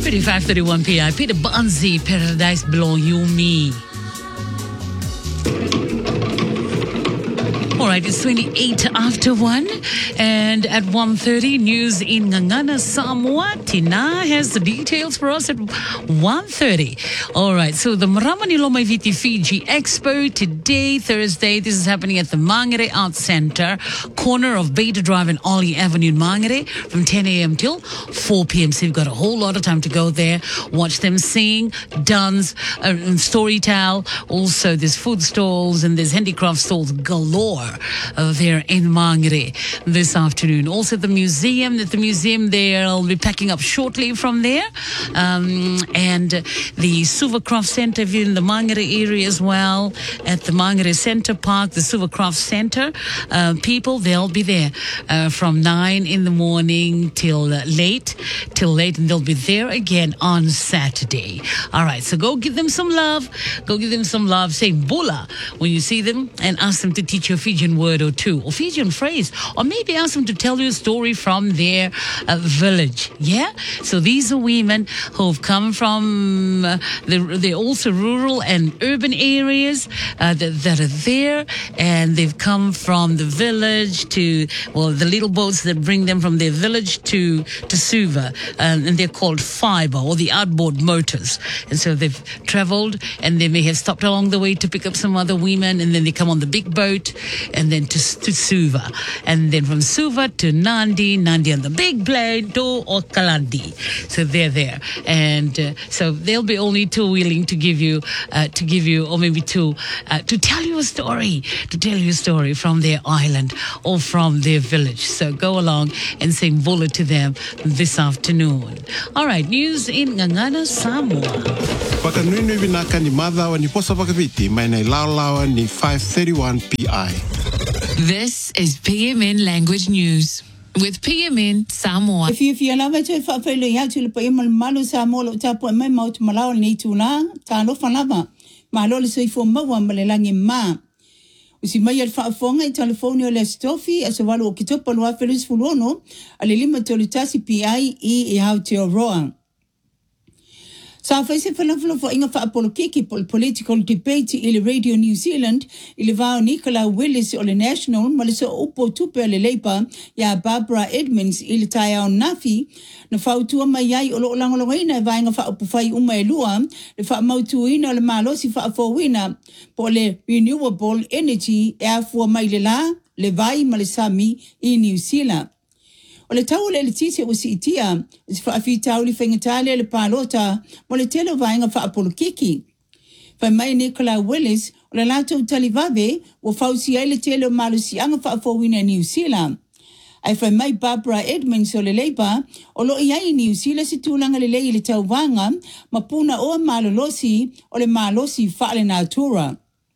55:31 p.m. Peter Banzi, Paradise Belong You Me. All right, it's 28 after 1, and at 1:30, news in Ngangana, Samoa. Tina has the details for us at 1:30. All right, so the Maramanilo Maiviti Fiji Expo today, Thursday. This is happening at the Mangere Arts Center, corner of Beta Drive and Ollie Avenue in Mangere, from 10 a.m. till 4 p.m. So you've got a whole lot of time to go there, watch them sing, dance, story tell. Also, there's food stalls and there's handicraft stalls galore there in Mangere this afternoon. Also, the museum they'll be packing up shortly from there. And the Suva Center, if you're in the Mangere area as well, at the Mangere Center Park, the Suva Center, people, they'll be there from 9 in the morning till late, and they'll be there again on Saturday. All right, so go give them some love. Say Bula when you see them, and ask them to teach you a Fijian word or two, or Fijian phrase, or maybe ask them to tell you a story from their village. Yeah? So these are women who've come from they're also rural and urban areas that are there, and they've come from the village to, the little boats that bring them from their village to Suva, and they're called fiber, or the outboard motors. And so they've traveled, and they may have stopped along the way to pick up some other women, and then they come on the big boat, and then to Suva, and then from Suva to Nandi on the big plane to Okalandi. So they're there, and so they'll be only too willing to give you, or maybe to tell you a story from their island or from their village. So go along and sing Bula to them this afternoon. All right, news in Ngangana, Samoa. Pakanui vinaka ni madha wa ni posa pakaviti mai nei laulawa ni 5:31 pi. This is PMN Language News with PMN Samoa. If you lava to fafelo ya to PMN malu Samoa lo tapo mai maut malao ni tuna ta lo falava malo so ifo mawa malelangi ma usi mai alfa fonga I telefonio le stofi asovalo okitopa lo afelis fulono alilima tolitasi PI e how to roa. Sa faise falafala for inga fa apolokiki political debate ili Radio New Zealand ili vao Nicola Willis o le National maliso upo tupe le Labour ya Barbara Edmonds ili taya o nafi na fautua mayai o lo langoloina e vainga fa upufai uma e lua le fa mautuina o le malosi fa afowina po le renewable energy e afua mai le vai malisami I New Zealand. O le tau le tisi o si itia, si whaafitau li whengatale le palota, mo le telo vainga whaapolokiki. Whai mai Nicola Willis, o le lato talivave, o whausi ai le telo malusi anga whaafowina New Zealand. Ai whai mai Barbara Edmonds o le Labour, o lo iai New Zealand si tūlanga le lei le tau vanga, mapuna o malolosi, o le malosi whaale natura.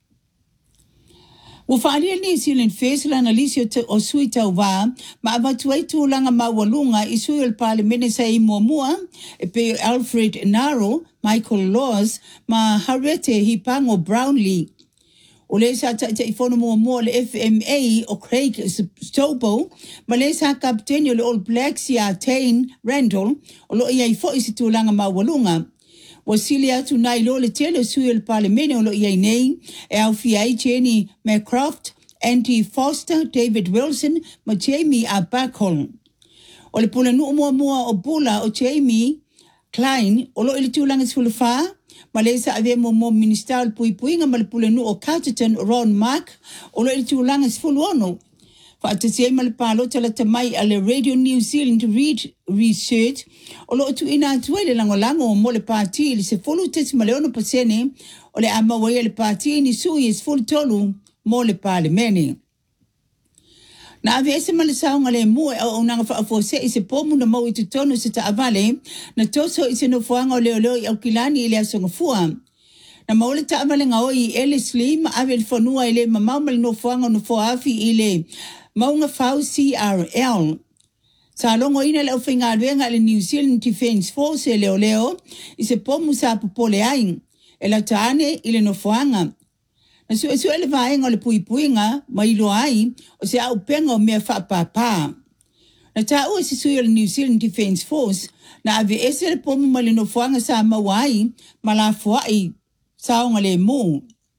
Wa faalia New Zealand First la analisio o sui tau wā, ma avatuai tūlanga mawalunga I sui o le parlemene sa I muamua, e pe Alfred Naro, Michael Laws, ma Harete Hipango Brownlee. O le sa ta ifono muamua le FMA o Craig Stobo, ma le sa kapteni o le All Blacks ya Tane Randall, o lo ia ifo isi tūlanga mawalunga. Wasilia tu nai lo le tele sui el parlemene o lo iai nei, e au fiai Jenny McCroft, Andy Foster, David Wilson, ma Jamie Abacol. O le pula nu mua o bula o Jamie Klein, o lo ili tūlanga sulfa, ma le sa ave mo ministerial puipuinga ma le pula nu o Carterton Ron Mark, o lo ili tūlanga sfuluono. Whaatasi ma le palo tala tamai a le Radio New Zealand Research o lo tu ina tuai le langolango o mo le pāti li se folu tesi ma le ono pasene o le amawai le pāti ni sui is fulu tolu mo le parlemene. Na ave ese ma le saunga le mua o unanga whaafose I se pomu na mau I tutonu se ta avale na toso I se no fuanga o leo I au kilani I le asonga fua. Na maule ta avale nga oi Ellis Lee ma ave le whanua I le mamau ma le no fuanga no fuafi I le maunga fau CRL. Sa longo ina leo whinga ruenga le New Zealand Defence Force e leo I se pomu sa popole aing. E la taane I le no fuanga. Na su ele vaenga le puipuinga ma ilo ai o se au penga o mea whaapapa. Na ta ua si sui o New Zealand Defence Force na ave ese le pomu ma le nofuanga sa mawai ma la fuai saonga le mu.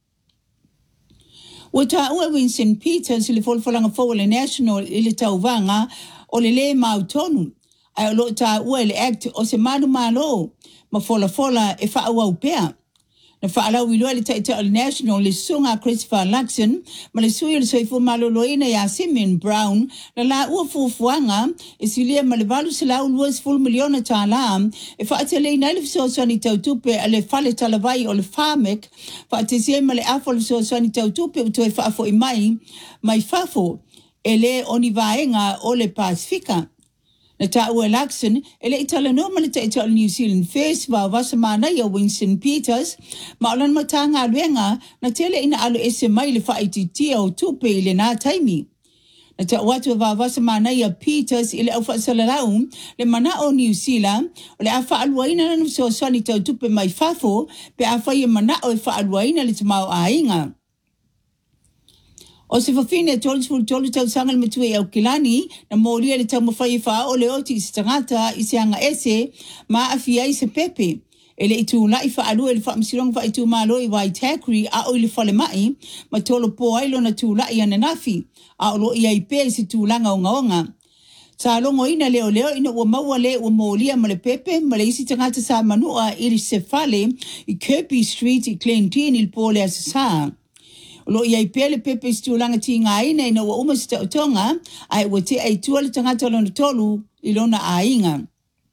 Ua ta ua Winston Peters le folfolanga fo le National i le tauvanga o le mautonu. Ai o lo ta ua le act o se manu malo ma fola e wha ua upea. Na whaalau i loa le taita o le National le sunga Christopher Luxon ma le sui o le soifo maloloina ya Simeon Brown la ua fufuanga e silia ma le valu silau luas full miliona ta la e whaatele na le fisosani tautupe a le fale talavai o le Farmek whaatese ma le afo le fisosani tautupe uto e whaafo i mai fafo e le onivaenga o le Pasifika. Na ta ua Luxon, ele itala no ma le taita o New Zealand First wa wasa mana ia Winston Peters, ma olan matanga aluenga na tele ina alu ese mai le whaititia o tupe ile nā taimi. Na ta watu wa wasa mana ia Peters ile au whaasalalau le mana o New Zealand, o le a whaaluaina na nuso sani tau tupe mai fafo, pe a whaia mana o e whaaluaina le tamau a inga. O se whawhine tolu tau sangal matue au kilani na mōria le tau mawhai wha o le oti se tangata i se anga ese ma a fia i se pepe. E le itu la i wha alua le wha msirong wha itu malo i Waitakere a o le whale mai ma tolo po ailo na tu la i ananafi a o lo i aipe se tu langa o ngaonga. Sa longo ina leo ina ua maua le ua mōlia ma le pepe ma le isi tangata sa manua i le se fale i Kirby Street i Cleantine il pole a sa. Lo ia pele pepe stulanga tinga ina ina wa uma sta otonga ai wa te ai tua le tangata lona tolu i lona ainga.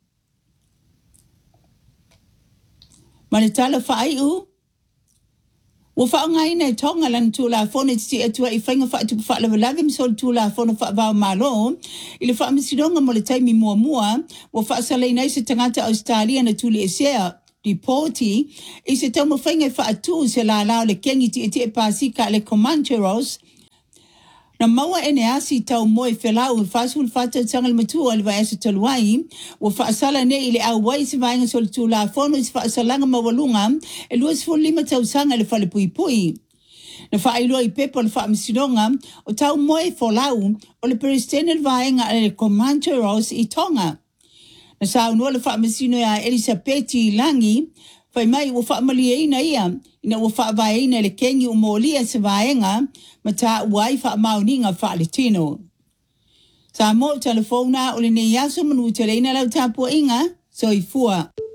Mane tala whaai u? Wa whaonga ina i tonga lana tula fone ti atua i whainga wha atu wha lawa lawe msol tula fone wha vau malo i le wha masironga mo le taimi mua wa wha salai nei se tangata Australia na tuli e sea Deporti, i se tau mawhainga wha atu se la lao le kengi ti e pasika le Comancheros. Na maua ene asi tau moe whelau e whasul whata tangal matua le vai asa taluai, wa whaasala ne i le au wai se vainga sol tu la fono i se whaasalanga mawalunga e luas fu lima tau sanga le whale pui pui. Na whaailoa i pepo le whaamisinonga o tau moe wholau o le peristene le vainga le Comancheros i Tonga. Na sa unua le whaamasino ya Elisabeth Langi, whai mai ua whaamalia ina ia, ina ua whaavaina le kengi o mōlia se vaenga, ma ta uai whaamauninga whaaletino. Sa mo telefona o le nei aso manu te reina lau tapua inga, so i fua.